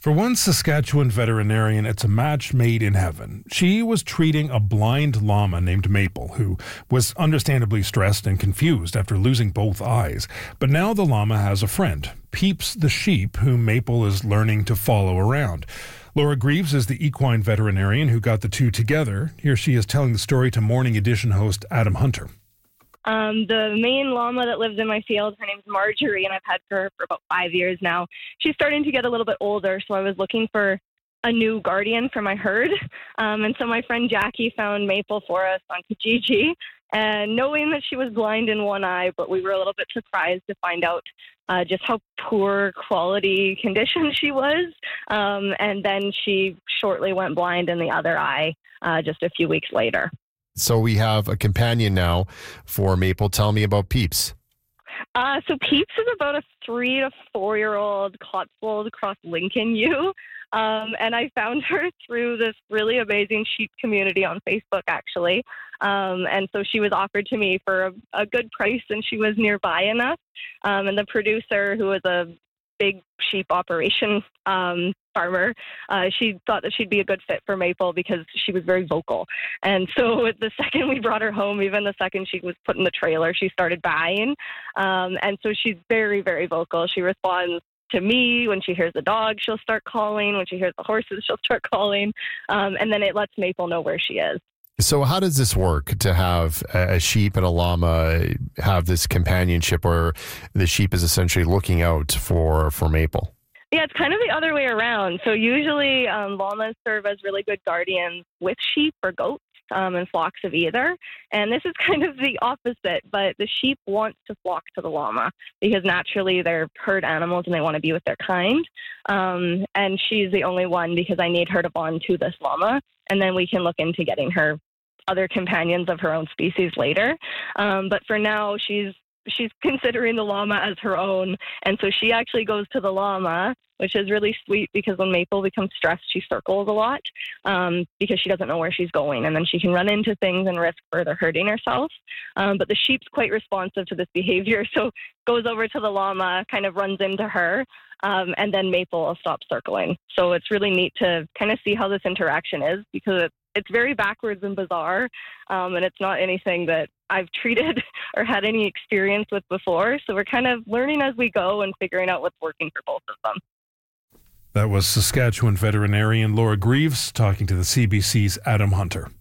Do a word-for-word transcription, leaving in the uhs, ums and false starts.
For one Saskatchewan veterinarian, it's a match made in heaven. She was treating a blind llama named Maple, who was understandably stressed and confused after losing both eyes. But now the llama has a friend, Peeps the sheep, whom Maple is learning to follow around. Laura Greaves is the equine veterinarian who got the two together. Here she is telling the story to Morning Edition host Adam Hunter. Um, the main llama that lives in my field, her name's Marjorie, and I've had her for about five years now. She's starting to get a little bit older, so I was looking for a new guardian for my herd. Um, and so my friend Jackie found Maple for us on Kijiji. And knowing that she was blind in one eye, but we were a little bit surprised to find out uh, just how poor quality condition she was. Um, and then she shortly went blind in the other eye uh, just a few weeks later. So we have a companion now for Maple. Tell me about Peeps. Uh, so Peeps is about a three to four-year-old Cotswold cross Lincoln ewe. Um, and I found her through this really amazing sheep community on Facebook, actually. Um, and so she was offered to me for a, a good price, and she was nearby enough. Um, and the producer, who was a big sheep operation um, farmer, uh, she thought that she'd be a good fit for Maple because she was very vocal. And so the second we brought her home, even the second she was put in the trailer, she started buying. Um, and so she's very, very vocal. She responds to me. When she hears the dog, she'll start calling. When she hears the horses, she'll start calling. Um, and then it lets Maple know where she is. So how does this work to have a sheep and a llama have this companionship where the sheep is essentially looking out for, for Maple? Yeah, it's kind of the other way around. So usually um, llamas serve as really good guardians with sheep or goats um, and flocks of either. And this is kind of the opposite, but the sheep wants to flock to the llama because naturally they're herd animals and they want to be with their kind. Um, and she's the only one because I need her to bond to this llama. And then we can look into getting her other companions of her own species later. Um, but for now, she's she's considering the llama as her own. And so she actually goes to the llama, which is really sweet because when Maple becomes stressed, she circles a lot um, because she doesn't know where she's going. And then she can run into things and risk further hurting herself. Um, but the sheep's quite responsive to this behavior. So goes over to the llama, kind of runs into her, um, and then Maple will stop circling. So it's really neat to kind of see how this interaction is because it, it's very backwards and bizarre. Um, and it's not anything that I've treated or had any experience with before. So we're kind of learning as we go and figuring out what's working for both of them. That was Saskatchewan veterinarian Laura Greaves talking to the C B C's Adam Hunter.